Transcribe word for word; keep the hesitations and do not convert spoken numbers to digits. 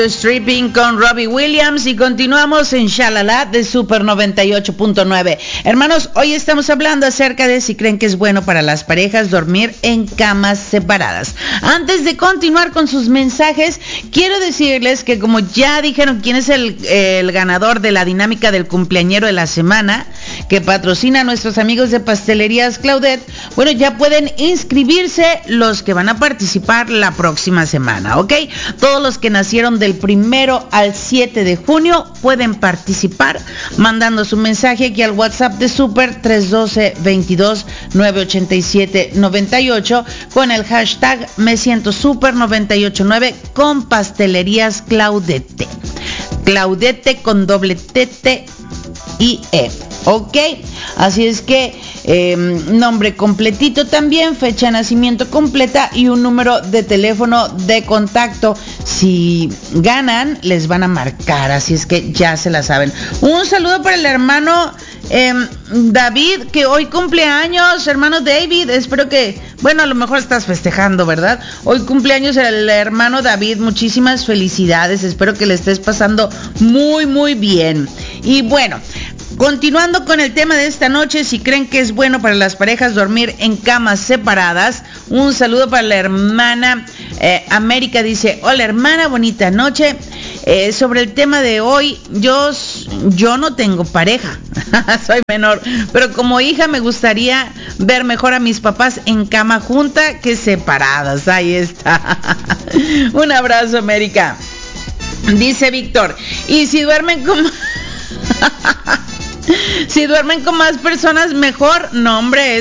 Stripping con Robbie Williams y continuamos en Shalala de Super noventa y ocho punto nueve. Hermanos, hoy estamos hablando acerca de si creen que es bueno para las parejas dormir en camas separadas. Antes de continuar con sus mensajes, quiero decirles que como ya dijeron quién es el, el ganador de la dinámica del cumpleañero de la semana, que patrocina a nuestros amigos de Pastelerías Claudette, bueno, ya pueden inscribirse los que van a participar la próxima semana, ¿ok? Todos los que nacieron del primero al siete de junio pueden participar mandando su mensaje aquí al WhatsApp de Super tres uno dos, veintidós, novecientos ochenta y siete, noventa y ocho con el hashtag Me Siento Super noventa y ocho nueve con Pastelerías Claudette. Claudette con doble T T I E. Ok, así es que eh, nombre completito también, fecha de nacimiento completa y un número de teléfono de contacto. Si ganan, les van a marcar, así es que ya se la saben. Un saludo para el hermano eh, David, que hoy cumple años. Hermano David, espero que, bueno, a lo mejor estás festejando, ¿verdad? Hoy cumpleaños el hermano David, muchísimas felicidades, espero que le estés pasando muy, muy bien. Y bueno, continuando con el tema de esta noche, si creen que es bueno para las parejas dormir en camas separadas, un saludo para la hermana eh, América, dice, hola hermana, bonita noche. Eh, sobre el tema de hoy, yo, yo no tengo pareja, soy menor, pero como hija me gustaría ver mejor a mis papás en cama junta que separadas. Ahí está. Un abrazo, América. Dice Víctor, y si duermen como... Si duermen con más personas, mejor. No, hombre,